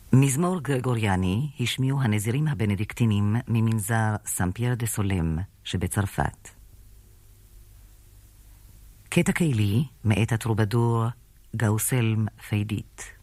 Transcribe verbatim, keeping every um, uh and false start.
מזמור גרגוריאני השמיעו הנזירים הבנדיקטינים ממנזר סן פייר דה סולם שבצרפת. קטע קהילי מאת הטרובדור גאוסלם פיידית.